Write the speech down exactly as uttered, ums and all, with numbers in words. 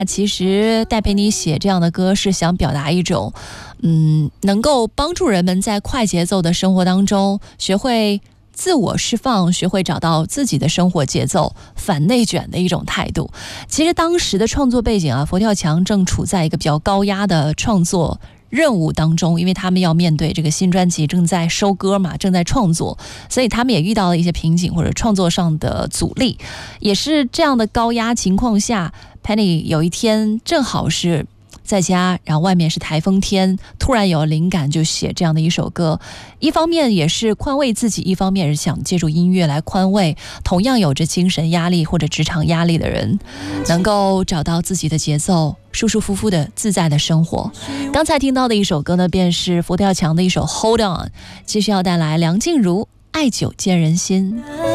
其实戴佩妮写这样的歌是想表达一种嗯，能够帮助人们在快节奏的生活当中学会自我释放，学会找到自己的生活节奏，反内卷的一种态度。其实当时的创作背景啊，佛跳墙正处在一个比较高压的创作任务当中，因为他们要面对这个新专辑正在收歌嘛，正在创作，所以他们也遇到了一些瓶颈或者创作上的阻力。也是这样的高压情况下， Penny 有一天正好是在家，然后外面是台风天，突然有灵感就写这样的一首歌，一方面也是宽慰自己，一方面是想借助音乐来宽慰同样有着精神压力或者职场压力的人，能够找到自己的节奏，舒舒服服的自在的生活。刚才听到的一首歌呢，便是佛跳墙的一首 Hold On， 继续要带来梁静茹爱久见人心。